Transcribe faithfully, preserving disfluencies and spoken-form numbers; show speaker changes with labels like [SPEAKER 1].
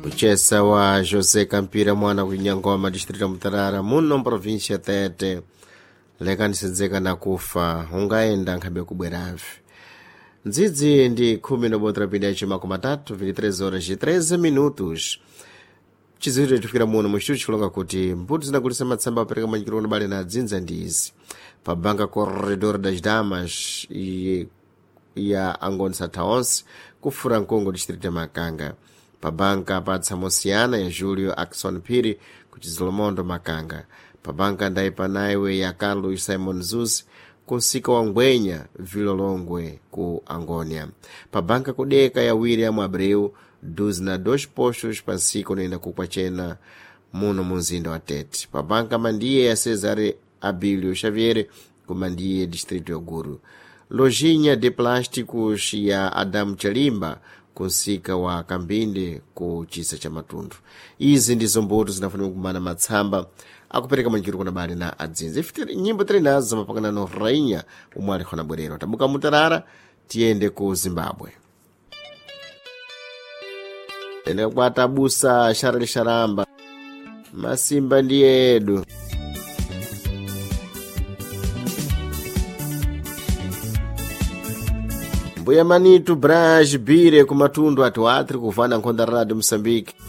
[SPEAKER 1] uchesa wa José Campira mwana kuinyangoma distrito Mutarara muno província Tete lekanisenzeka na kufa ungaenda nkhabe kubweravi ndzidzi ndi khumi nobotra pidaci makumi atatu vinte e três horas e treze minutos chiziro tifika muno muchitu chikulonga kuti mbuto zinagulisa matsamba apereka manyikiro bale na dzinza ndi izi pa banka corredor das damas e ya Angoni Sataonse kufura Nkongo distrito ya Makanga pa banka patsa mosiyana ya Julio Axon Piri kuchizolomondo Makanga pa banka ndaipa naiwe ya Carlos Simon Zuzi kunsika wa Ngwenya Vilolongwe ku Angonia pa banka kudeka ya William Abreu duzi na dois postos pa nsika unaenda kukwachena muno munzinda wa Tete pa banka mandiye ya Cesare Abilio Xavier kumandiye distrito ya Guru lojinha de plásticos ya Adamu Chalimba kunsika wa Kambinde ku chisa cha Matundu. Izi ndizo mbuto zinafunika kumana matsamba akupereka manjiro kuna bali na adzinzi ifitiri nyimbo trenazo zamapakana no rainha umwali khona bwerero tabuka Mutarara tiende ku Zimbabwe ene kwata busa Charles Sharamba Masimba ndiye edu Mbuya Manitu Braj Bire kumatundu atu atri kufana nkonda Radio Moçambique